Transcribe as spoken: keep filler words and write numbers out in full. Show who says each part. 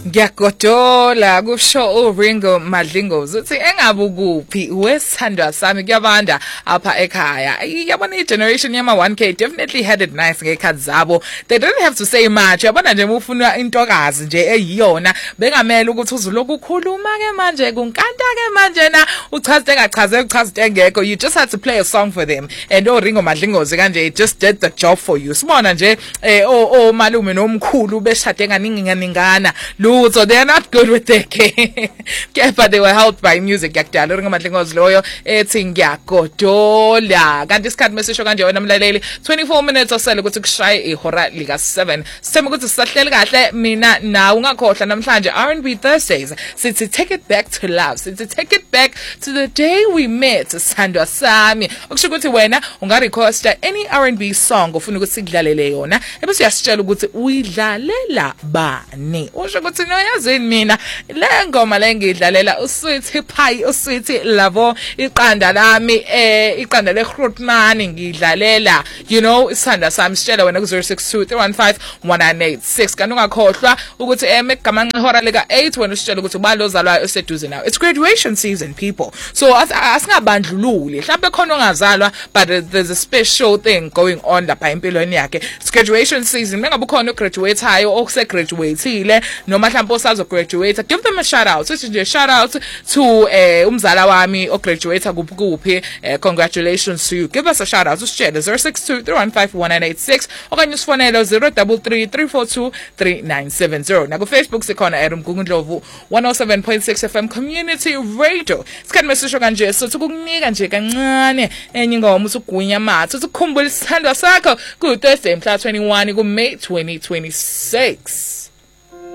Speaker 1: Ngiyagodola kusho uRingo Madlingozi uthi engabe kuphi wesithandwa sami kuyabanda apha ekhaya. Yabona igeneration yama one K definitely had it nice ngekhathi zabo. They didn't have to say much. Yabona nje ufuna intokazi nje eyiyona bengamela ukuthi uzuloku ukhuluma ke manje kunkanta ke manje na uchazite kachaze uchazite ngekho. You just had to play a song for them. And uRingo Madlingozi kanje just did the job for you. Sibona nje eh o o malume nomkhulu beshade kaningi nganingana. So they're not good with their game. But they were helped by music. Yakudala uRingo Madlingozi loyo ethi ngiyagodola. Kanti isikhathi mesisho kanje wena mlaleli twenty-four minutes osele ukuthi kushaye ihora lika seven. Sithemba ukuthi sisahleli kahle mina nawe ungakhohlwa namhlanje R and B Thursdays. Sithi take it back to love. Sithi take it back to the day we met. Sithandwa sami. Okusho ukuthi wena unga request any R and B song ofuna ukuthi sikudlalele yona. Ebese uyasitshela ukuthi uyidlalela bani. Usho ukuthi noyazini mina le ngoma le ngidlalela uSweetie Pie uSweetie Lavo iqanda lami eh iqanda leGrootman ngidlalela you know isithanda sami sitshela wena ku zero six two three one five one nine eight six kanti ungakhohlwa ukuthi emegama ngehora lika eight wena usitshela ukuthi ubalo ozalwayo oseduze nawe. It's graduation season people, so asingabandlululi mhlawumbe khona ongazalwa but there's a special thing going on lapha empilweni yakhe. It's graduation season. Mengabe khona ugraduate hayo okuse graduateile noma mhlawumbe osazo graduate, give them a shout out. So nje shout out to eh umzala wami o graduate kuphi kuphi. eh, congratulations to you. Give us a shout out usitshele zero six two three one five one nine eight six okanye usifonele zero three three three four two three nine seven zero. Na ku Facebook sikhona eRumgungundlovu one oh seven point six F M Community Radio. Sikhathi mesisho kanje so ukukunika nje kancane enye ingoma usugunya mathu ukukhumbula isithandwa sakho ku Thursday mhla twenty-one ku May twenty twenty-six.